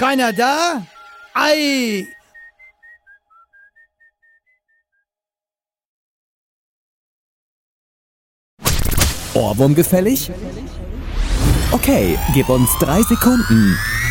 Keiner da? Ei! Ohrwurm gefällig? Okay, gib uns 3 Sekunden.